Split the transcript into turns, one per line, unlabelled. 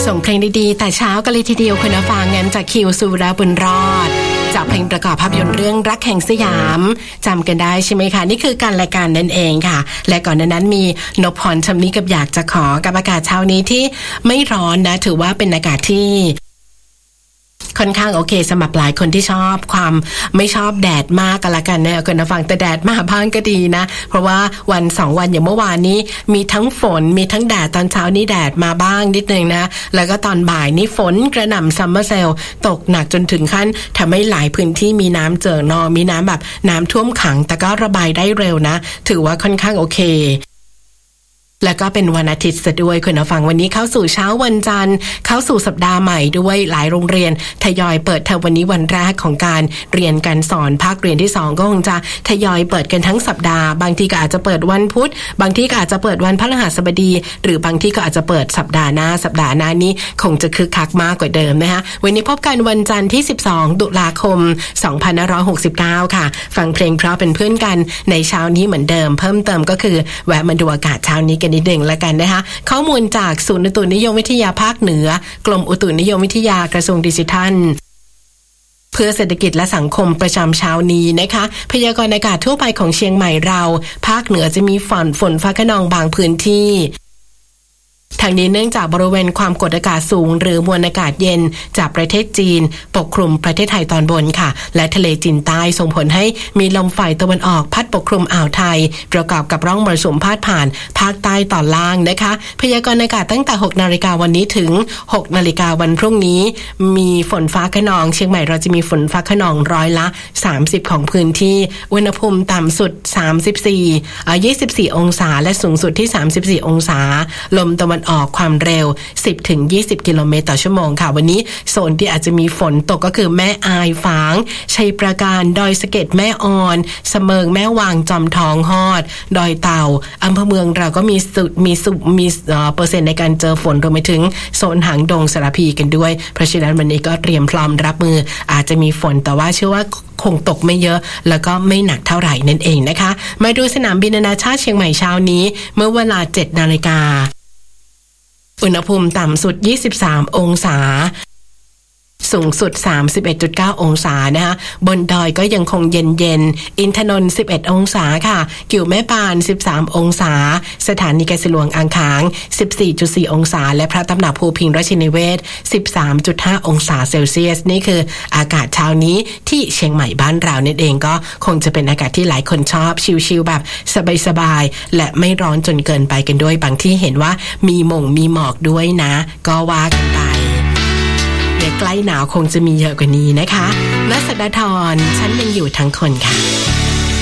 ส่งเพลงดีๆแต่เช้ากันเลยทีเดียวคุณผู้ฟังงั้นจากคิวสุราบุญรอดจากเพลงประกอบภาพยนตร์เรื่องรักแห่งสยามจำกันได้ใช่ไหมคะนี่คือการรายการนั่นเองค่ะและก่อนนั้นมีนพพรชำนิกับอยากจะขอกับอากาศเช้านี้ที่ไม่ร้อนนะถือว่าเป็นอากาศที่ค่อนข้างโอเคสำหรับหลายคนที่ชอบความไม่ชอบแดดมากกันละกันนะคุณผู้ฟังแต่แดดมาบ้างก็ดีนะเพราะว่าวัน2วันอย่างเมื่อวานนี้มีทั้งฝนมีทั้งแดดตอนเช้านี้แดดมาบ้างนิดนึงนะแล้วก็ตอนบ่ายนี้ฝนกระหน่ำซัมเมอร์เซลตกหนักจนถึงขั้นทำให้หลายพื้นที่มีน้ำเจิ่งนองมีน้ำแบบน้ำท่วมขังแต่ก็ระบายได้เร็วนะถือว่าค่อนข้างโอเคแล้วก็เป็นวันอาทิตย์ซะด้วยคุณผู้ฟังวันนี้เข้าสู่เช้าวันจันทร์เข้าสู่สัปดาห์ใหม่ด้วยหลายโรงเรียนทยอยเปิดเทอมวันนี้วันแรกของการเรียนการสอนภาคเรียนที่2ก็คงจะทยอยเปิดกันทั้งสัปดาห์บางทีก็อาจจะเปิดวันพุธบางทีก็อาจจะเปิดวันพฤหัสบดีหรือบางทีก็อาจจะเปิดสัปดาห์หน้านี้คงจะคึกคักมากกว่าเดิมนะคะวันนี้พบกันวันจันทร์ที่12ตุลาคม2569ค่ะฟังเพลงเพราะเป็นเพื่อนกันในเช้านี้เหมือนเดิมเพิ่มเติมก็คือแวะมาดูอากาศเช้านี้นิดหนึ่งละกันนะคะข้อมูลจากศูนย์อุตุนิยมวิทยาภาคเหนือกรมอุตุนิยมวิทยากระทรวงดิจิทัลเพื่อเศรษฐกิจและสังคมประจำเช้านี้นะคะพยากรณ์อากาศทั่วไปของเชียงใหม่เราภาคเหนือจะมีฝนฟ้าคะนองบางพื้นที่ทางนี้เนื่องจากบริเวณความกดอากาศสูงหรือมวลอากาศเย็นจากประเทศจีนปกคลุมประเทศไทยตอนบนค่ะและทะเลจีนใต้ส่งผลให้มีลมฝ่ายตะวันออกพัดปกคลุมอ่าวไทยประกอบกับร่องมรสุมพาดผ่านภาคใต้ตอนล่างนะคะพยากรณ์อากาศตั้งแต่ 6 นาฬิกาวันนี้ถึง 6 นาฬิกาวันพรุ่งนี้มีฝนฟ้าคะนองเชียงใหม่เราจะมีฝนฟ้าคะนองร้อยละ30ของพื้นที่อุณหภูมิต่ำสุด24 องศาและสูงสุดที่34องศาลมตะวันออกความเร็ว 10-20 กิโลเมตรต่อชั่วโมงค่ะวันนี้โซนที่อาจจะมีฝนตกก็คือแม่อายฝางชัยปราการดอยสะเก็ดแม่ออนเสมิงแม่วางจอมทองฮอดดอยเต่าอำเภอเมืองเราก็มีเปอร์เซ็นต์ในการเจอฝนรวมไปถึงโซนหางดงสระพีกันด้วยเพราะฉะนั้นวันนี้ก็เตรียมพร้อมรับมืออาจจะมีฝนแต่ว่าเชื่อว่าคงตกไม่เยอะแล้วก็ไม่หนักเท่าไหร่นั่นเองนะคะมาดูสนามบินนานาชาติเชียงใหม่เช้านี้เมื่อเวลา 7 นาฬิกาอุณหภูมิต่ำสุด23องศาสูงสุด 31.9 องศานะคะบนดอยก็ยังคงเย็นๆอินทนนท์11องศาค่ะกิ่วแม่ปาน13องศาสถานีเกษตรหลวงอ่างขาง 14.4 องศาและพระตำหนักภูพิงค์ราชนิเวศ 13.5 องศาเซลเซียสนี่คืออากาศเช้านี้ที่เชียงใหม่บ้านเรานั่นเองก็คงจะเป็นอากาศที่หลายคนชอบชิลๆแบบสบายๆและไม่ร้อนจนเกินไปกันด้วยบางที่เห็นว่ามีหมอกด้วยนะก็ว่ากันไปใกล้หนาวคงจะมีเยอะกว่านี้นะคะณ สักดาธรฉันยังอยู่ทั้งคนค่ะ